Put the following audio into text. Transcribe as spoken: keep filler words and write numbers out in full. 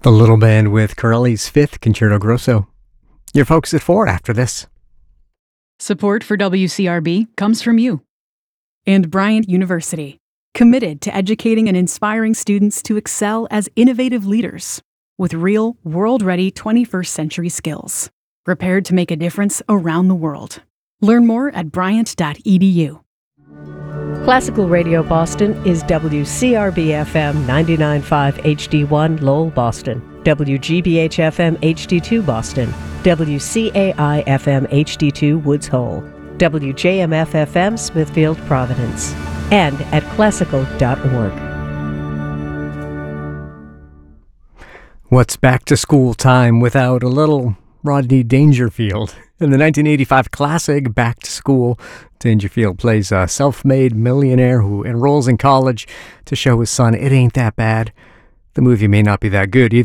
The Little Band with Corelli's Fifth Concerto Grosso. Your folks at four after this. Support for W C R B comes from you. And Bryant University, committed to educating and inspiring students to excel as innovative leaders with real, world-ready twenty-first century skills, prepared to make a difference around the world. Learn more at bryant dot e d u. Classical Radio Boston is W C R B F M ninety-nine point five H D one Lowell, Boston, W G B H F M H D two Boston, W C A I F M H D two Woods Hole, W J M F F M Smithfield, Providence, and at classical dot org. What's back to school time without a little Rodney Dangerfield? In the nineteen eighty-five classic Back to School, Dangerfield plays a self-made millionaire who enrolls in college to show his son it ain't that bad. The movie may not be that good either.